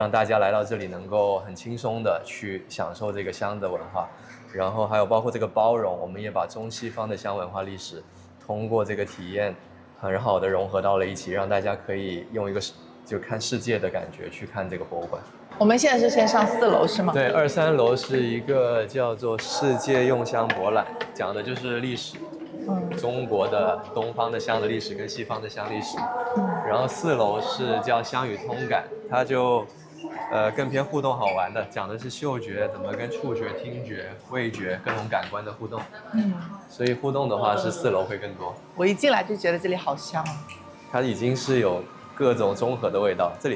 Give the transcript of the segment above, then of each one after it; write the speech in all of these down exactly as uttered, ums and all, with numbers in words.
让大家来到这里能够很轻松的去享受这个香的文化。然后还有包括这个包容，我们也把中西方的香文化历史通过这个体验很好的融合到了一起，让大家可以用一个就看世界的感觉去看这个博物馆。 我们现在是先上四楼是吗？ 对，二三楼是一个叫做世界用香博览，讲的就是历史，嗯，中国的东方的香的历史跟西方的香历史。嗯，然后四楼是叫香与通感，它就呃更偏互动好玩的，讲的是嗅觉怎么跟触觉、听觉、味觉各种感官的互动。嗯，所以互动的话是四楼会更多。 我一进来就觉得这里好香啊！ 它已经是有各种综合的味道，这里。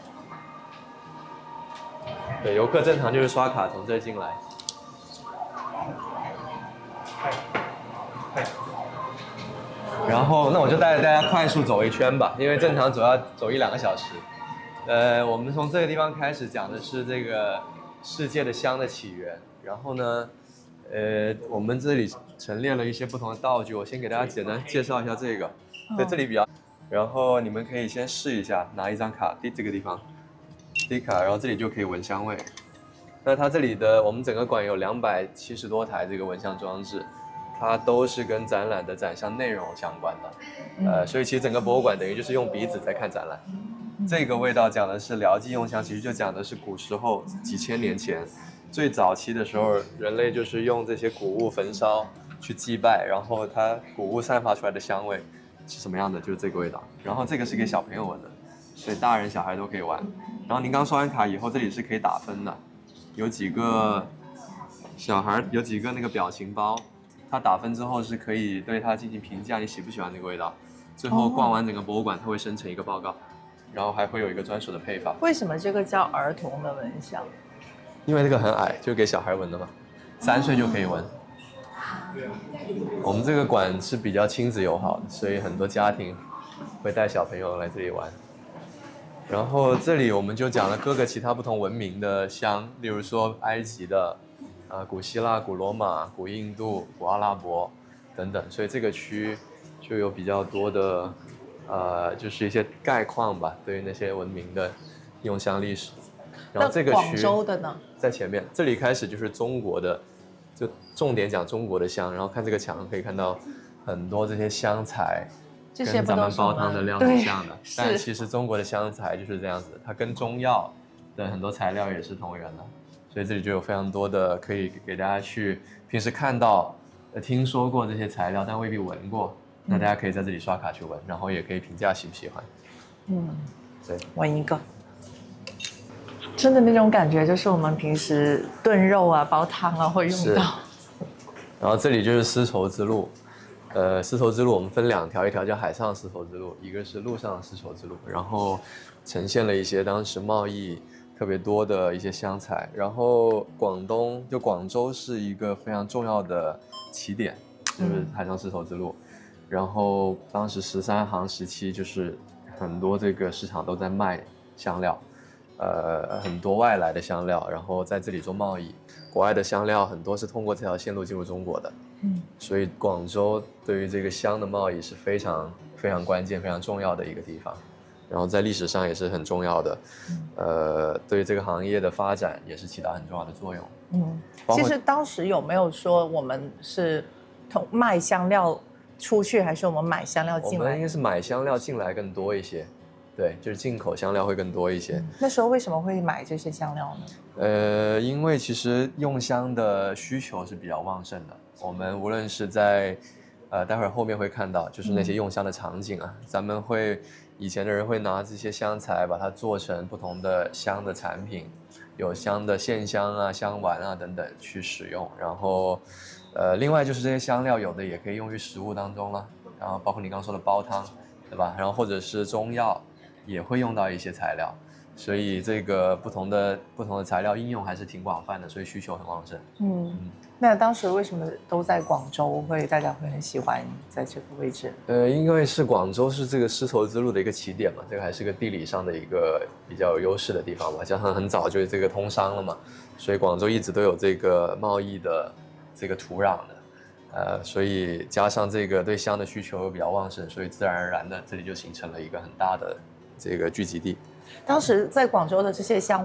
对，游客正常就是刷卡从这儿进来。然后，那我就带着大家快速走一圈吧，因为正常走要走一两个小时。呃，我们从这个地方开始讲的是这个世界的香的起源。然后呢，呃，我们这里陈列了一些不同的道具，我先给大家简单介绍一下这个。对，这里比较，然后你们可以先试一下，拿一张卡滴这个地方。滴卡，然后这里就可以闻香味。那它这里的我们整个馆有两百七十多台这个闻香装置，它都是跟展览的展项内容相关的。呃，所以其实整个博物馆等于就是用鼻子在看展览。这个味道讲的是辽祭用香，其实就讲的是古时候几千年前最早期的时候，人类就是用这些谷物焚烧去祭拜，然后它谷物散发出来的香味是什么样的，就是这个味道。然后这个是给小朋友闻的，所以大人小孩都可以玩。然后您刚刷完卡以后，这里是可以打分的，有几个小孩有几个那个表情包，他打分之后是可以对他进行评价，你喜不喜欢这个味道。最后逛完整个博物馆，它会生成一个报告，然后还会有一个专属的配方。 为什么这个叫儿童的闻香？ 因为这个很矮，就给小孩闻的嘛，三岁就可以闻。我们这个馆是比较亲子友好的，所以很多家庭会带小朋友来这里玩。然后这里我们就讲了各个其他不同文明的香，例如说埃及的，啊、呃、古希腊、古罗马、古印度、古阿拉伯等等，所以这个区就有比较多的，呃，就是一些概况吧，对于那些文明的用香历史。然后这个区广州的呢， 在前面，这里开始就是中国的，就重点讲中国的香。然后看这个墙可以看到很多这些香材。跟咱们煲汤的料很像的，但其实中国的香材就是这样子，它跟中药的很多材料也是同源的，所以这里就有非常多的可以给大家去平时看到、呃听说过这些材料，但未必闻过，那大家可以在这里刷卡去闻，然后也可以评价喜不喜欢。嗯，对， 闻一个，真的那种感觉就是我们平时炖肉啊、煲汤啊会用到。 然后这里就是丝绸之路。呃，丝绸之路我们分两条，一条叫海上丝绸之路，一个是陆上丝绸之路。然后呈现了一些当时贸易特别多的一些香材。然后广东就广州是一个非常重要的起点，就是海上丝绸之路。然后当时十三行时期，就是很多这个市场都在卖香料，呃，很多外来的香料，然后在这里做贸易。国外的香料很多是通过这条线路进入中国的。嗯，所以广州对于这个香的贸易是非常非常关键、非常重要的一个地方，然后在历史上也是很重要的，呃，对这个行业的发展也是起到很重要的作用。 嗯，其实当时有没有说我们是从卖香料出去，还是我们买香料进来？ 我们应该是买香料进来更多一些，对，就是进口香料会更多一些。嗯、 那时候为什么会买这些香料呢？ 呃，因为其实用香的需求是比较旺盛的。我们无论是在，呃，待会儿后面会看到，就是那些用香的场景啊，嗯、咱们会以前的人会拿这些香材，把它做成不同的香的产品，有香的线香啊、香丸啊等等去使用。然后，呃，另外就是这些香料有的也可以用于食物当中了，然后包括你刚刚说的煲汤，对吧？然后或者是中药也会用到一些材料。所以这个不同的不同的材料应用还是挺广泛的，所以需求很旺盛。嗯， 嗯，那当时为什么都在广州会大家会很喜欢在这个位置？ 呃，因为是广州是这个丝绸之路的一个起点嘛，这个还是个地理上的一个比较有优势的地方嘛，加上很早就这个通商了嘛，所以广州一直都有这个贸易的这个土壤的。呃，所以加上这个对香的需求又比较旺盛，所以自然而然的这里就形成了一个很大的这个聚集地。 当时在广州的这些香